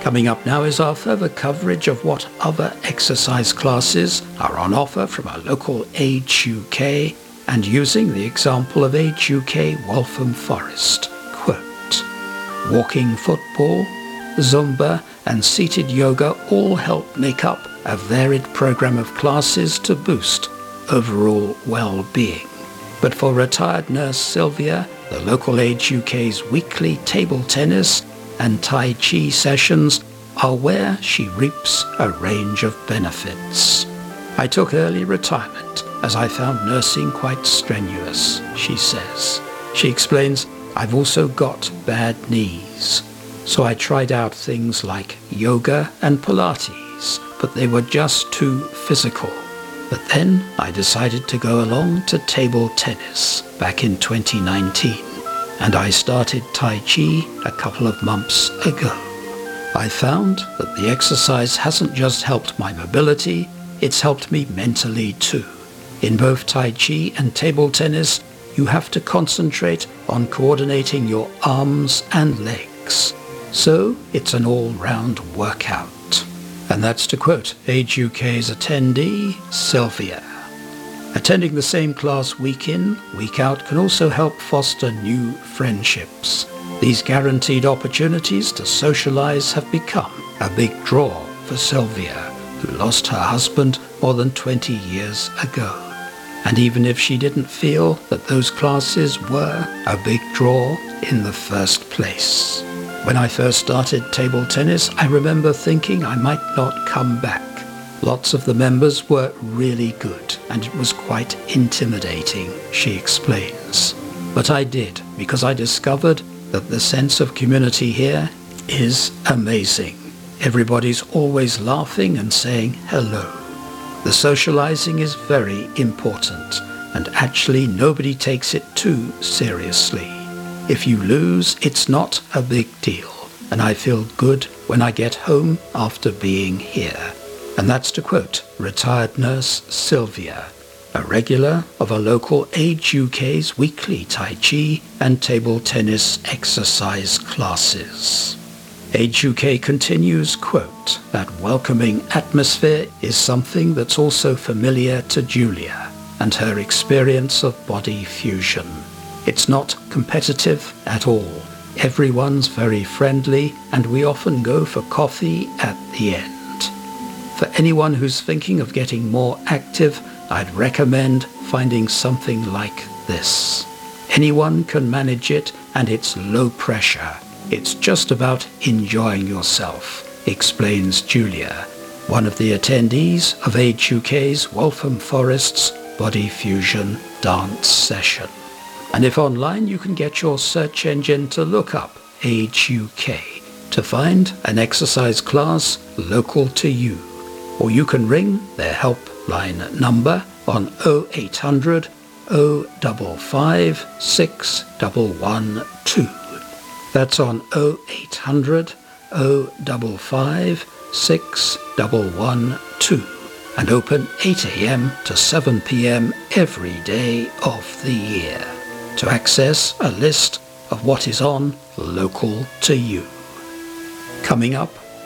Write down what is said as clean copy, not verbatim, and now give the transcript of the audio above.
Coming up now is our further coverage of what other exercise classes are on offer from our local Age UK, and using the example of Age UK Waltham Forest. Quote, walking football, Zumba and seated yoga all help make up a varied program of classes to boost overall well-being. But for retired nurse Sylvia, the local Age UK's weekly table tennis and Tai Chi sessions are where she reaps a range of benefits. I took early retirement as I found nursing quite strenuous, she says. She explains, I've also got bad knees. So I tried out things like yoga and Pilates, but they were just too physical. But then I decided to go along to table tennis back in 2019, and I started Tai Chi a couple of months ago. I found that the exercise hasn't just helped my mobility, it's helped me mentally too. In both Tai Chi and table tennis, you have to concentrate on coordinating your arms and legs. So it's an all-round workout. And that's to quote Age UK's attendee, Sylvia. Attending the same class week in, week out can also help foster new friendships. These guaranteed opportunities to socialise have become a big draw for Sylvia, who lost her husband more than 20 years ago. And even if she didn't feel that those classes were a big draw in the first place. When I first started table tennis, I remember thinking I might not come back. Lots of the members were really good, and it was quite intimidating, she explains. But I did, because I discovered that the sense of community here is amazing. Everybody's always laughing and saying hello. The socializing is very important, and actually nobody takes it too seriously. If you lose, it's not a big deal, and I feel good when I get home after being here. And that's to quote retired nurse Sylvia, a regular of a local Age UK's weekly Tai Chi and table tennis exercise classes. Age UK continues, quote, that welcoming atmosphere is something that's also familiar to Julia and her experience of body fusion. It's not competitive at all. Everyone's very friendly, and we often go for coffee at the end. For anyone who's thinking of getting more active, I'd recommend finding something like this. Anyone can manage it, and it's low pressure. It's just about enjoying yourself, explains Julia, one of the attendees of Age UK's Waltham Forest's Body Fusion dance session. And if online, you can get your search engine to look up Age UK to find an exercise class local to you. Or you can ring their helpline number on 0800 055 6112. That's on 0800 055 6112. And open 8 a.m. to 7 p.m. every day of the year. To access a list of what is on local to you. Coming up,